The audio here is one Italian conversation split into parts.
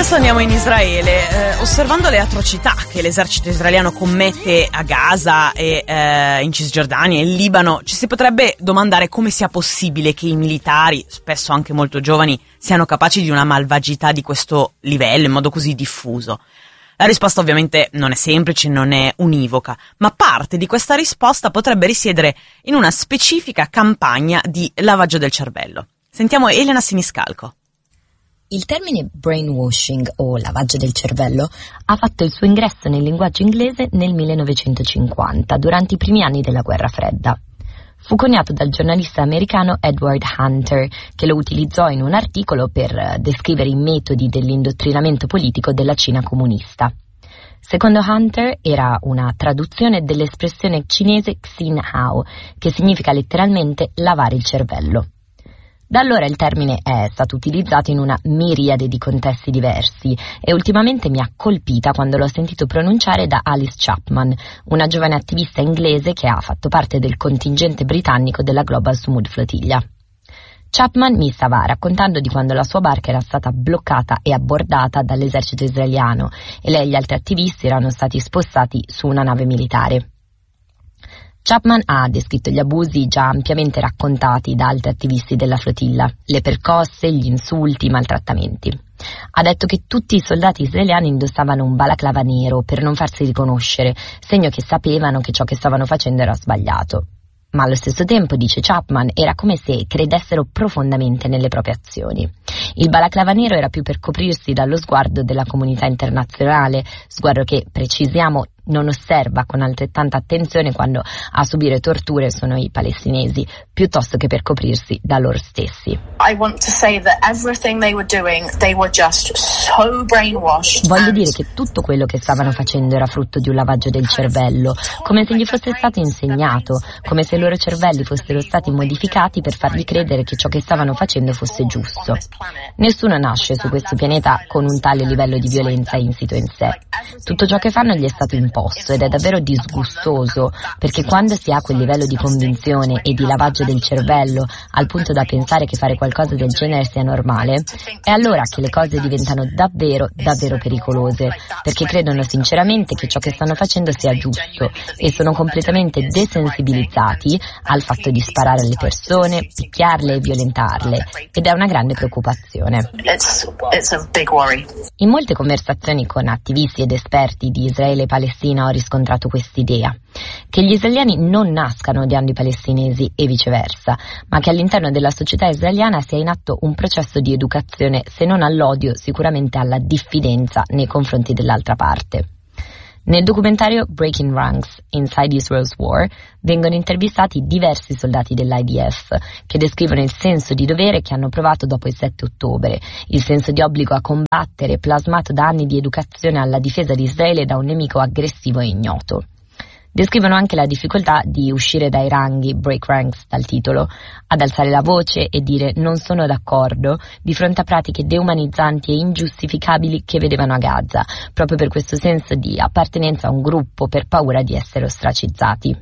adesso andiamo in Israele. Osservando le atrocità che l'esercito israeliano commette a Gaza e in Cisgiordania e in Libano, ci si potrebbe domandare come sia possibile che i militari, spesso anche molto giovani, siano capaci di una malvagità di questo livello in modo così diffuso. La risposta ovviamente non è semplice, non è univoca, ma parte di questa risposta potrebbe risiedere in una specifica campagna di lavaggio del cervello. Sentiamo Elena Siniscalco. Il termine brainwashing o lavaggio del cervello ha fatto il suo ingresso nel linguaggio inglese nel 1950, durante i primi anni della Guerra Fredda. Fu coniato dal giornalista americano Edward Hunter, che lo utilizzò in un articolo per descrivere i metodi dell'indottrinamento politico della Cina comunista. Secondo Hunter era una traduzione dell'espressione cinese Xin Hao, che significa letteralmente lavare il cervello. Da allora il termine è stato utilizzato in una miriade di contesti diversi e ultimamente mi ha colpita quando l'ho sentito pronunciare da Alice Chapman, una giovane attivista inglese che ha fatto parte del contingente britannico della Global Sumud Flotilla. Chapman mi stava raccontando di quando la sua barca era stata bloccata e abbordata dall'esercito israeliano e lei e gli altri attivisti erano stati spostati su una nave militare. Chapman ha descritto gli abusi già ampiamente raccontati da altri attivisti della flotilla, le percosse, gli insulti, i maltrattamenti. Ha detto che tutti i soldati israeliani indossavano un balaclava nero per non farsi riconoscere, segno che sapevano che ciò che stavano facendo era sbagliato. Ma allo stesso tempo, dice Chapman, era come se credessero profondamente nelle proprie azioni. Il balaclava nero era più per coprirsi dallo sguardo della comunità internazionale, sguardo che, precisiamo, non osserva con altrettanta attenzione quando a subire torture sono i palestinesi, piuttosto che per coprirsi da loro stessi. Voglio dire che tutto quello che stavano facendo era frutto di un lavaggio del cervello, come se gli fosse stato insegnato, come se i loro cervelli fossero stati modificati per fargli credere che ciò che stavano facendo fosse giusto. Nessuno nasce su questo pianeta con un tale livello di violenza insito in sé. Tutto ciò che fanno gli è stato imposto ed è davvero disgustoso, perché quando si ha quel livello di convinzione e di lavaggio del cervello al punto da pensare che fare qualcosa del genere sia normale, è allora che le cose diventano davvero, davvero pericolose, perché credono sinceramente che ciò che stanno facendo sia giusto e sono completamente desensibilizzati al fatto di sparare alle persone, picchiarle e violentarle, ed è una grande preoccupazione. In molte conversazioni con attivisti ed esperti di Israele e Palestina ho riscontrato quest'idea, che gli israeliani non nascano odiando i palestinesi e viceversa, ma che all'interno della società israeliana sia in atto un processo di educazione, se non all'odio, sicuramente alla diffidenza nei confronti dell'altra parte. Nel documentario Breaking Ranks, Inside Israel's War, vengono intervistati diversi soldati dell'IDF che descrivono il senso di dovere che hanno provato dopo il 7 ottobre, il senso di obbligo a combattere plasmato da anni di educazione alla difesa di Israele da un nemico aggressivo e ignoto. Descrivono anche la difficoltà di uscire dai ranghi, break ranks dal titolo, ad alzare la voce e dire non sono d'accordo di fronte a pratiche deumanizzanti e ingiustificabili che vedevano a Gaza, proprio per questo senso di appartenenza a un gruppo per paura di essere ostracizzati.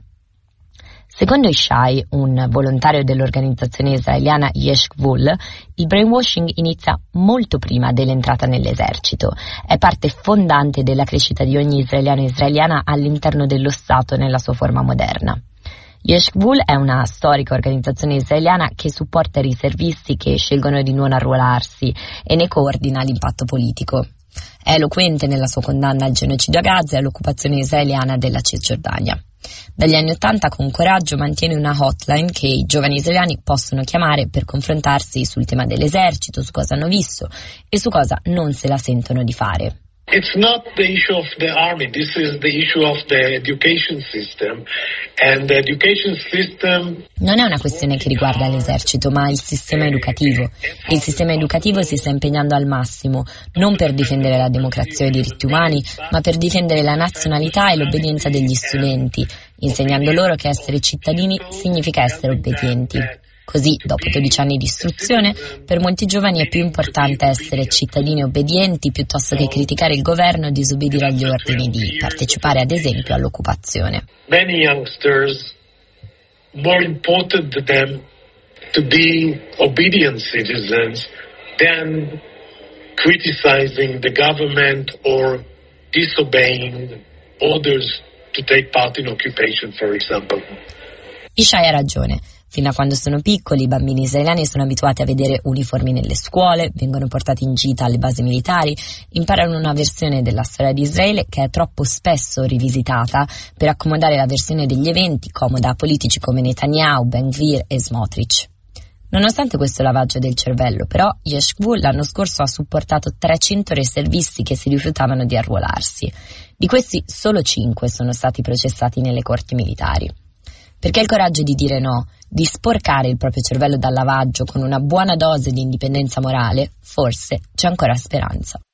Secondo Ishai, un volontario dell'organizzazione israeliana Yesh Gvul, il brainwashing inizia molto prima dell'entrata nell'esercito. È parte fondante della crescita di ogni israeliano e israeliana all'interno dello Stato nella sua forma moderna. Yesh Gvul è una storica organizzazione israeliana che supporta i riservisti che scelgono di non arruolarsi e ne coordina l'impatto politico. È eloquente nella sua condanna al genocidio a Gaza e all'occupazione israeliana della Cisgiordania. Dagli anni '80 con coraggio mantiene una hotline che i giovani israeliani possono chiamare per confrontarsi sul tema dell'esercito, su cosa hanno visto e su cosa non se la sentono di fare. It's not the issue of the army, this is the issue of the education system. And the education system... Non è una questione che riguarda l'esercito, ma il sistema educativo. E il sistema educativo si sta impegnando al massimo, non per difendere la democrazia e i diritti umani, ma per difendere la nazionalità e l'obbedienza degli studenti, insegnando loro che essere cittadini significa essere obbedienti. Così, dopo 12 anni di istruzione, per molti giovani è più importante essere cittadini obbedienti piuttosto che criticare il governo e disobbedire agli ordini di partecipare, ad esempio, all'occupazione. Many youngsters, more important to them to be obedient citizens than criticizing the government or disobeying orders to take part in occupation, for example. Ishai ha ragione. Fino a quando sono piccoli, i bambini israeliani sono abituati a vedere uniformi nelle scuole, vengono portati in gita alle basi militari, imparano una versione della storia di Israele che è troppo spesso rivisitata per accomodare la versione degli eventi comoda a politici come Netanyahu, Ben-Gvir e Smotrich. Nonostante questo lavaggio del cervello, però, Yesh Gvul l'anno scorso ha supportato 300 riservisti che si rifiutavano di arruolarsi. Di questi solo 5 sono stati processati nelle corti militari. Perché il coraggio di dire no, di sporcare il proprio cervello dal lavaggio con una buona dose di indipendenza morale, forse c'è ancora speranza.